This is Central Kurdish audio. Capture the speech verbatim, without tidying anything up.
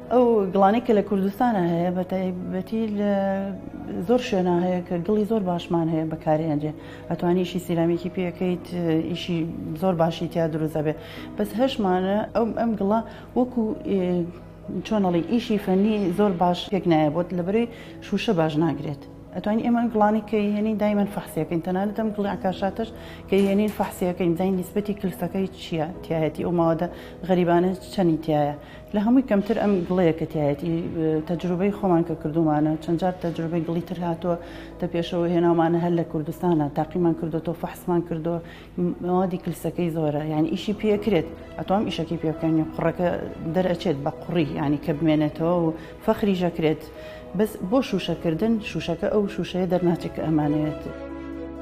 ئەو گڵانەی کە لە کوردستانە هەیە بە تایبەتی لە زۆر شوێنە هەیە کە گڵی زۆر باشمان هەیە بەکارهێنرێ، ئەتوانی ئیشی سیرامێکی پێەکەیت، ئیشی زۆر باشی تیا دروستە بێ. بەس هەشمانە ئەم گڵە وەکو چۆنەڵی ئیشی فەنی زۆر باش پێک نایە بۆت لەبەرەوەی شوشە باش ناگرێت. ئەتوانی ئێمە گڵانی کە هێنین دایمەن فەحسیەکەین، تەنانەت ئەم گڵی عکاشاتش کە هێنین فەحسیەکەین، زای نیسبەتی کلسەکەی چییە تایەتی ئەو ماوەدە غەریبانە چەندی تایە. لە هەمووی کەمتر ئەم گڵەیە کە تایەتی تەجروبەی خۆمان کە کردومانە، چەند جار تەجروبەی گڵی تر هاتووە دە پێشەوە هێناومانە هەر لە کوردستانە تاقیمان کردوەوە، فەحسمان کردووە، ماوەدی کلسەکەی زۆرە، یعنی ئیشی پێکرێت، ئەتوام ئیشەکەی پێ بکەین، قوڕەکە دەرئەچێت بە قوڕی، ینی کە بمێنێتەوە و فەخریژەکرێت. بەس بۆ شوشەکردن شوشەکە ئەو شوشەیە دەرناچێت کە ئەمانەوێت.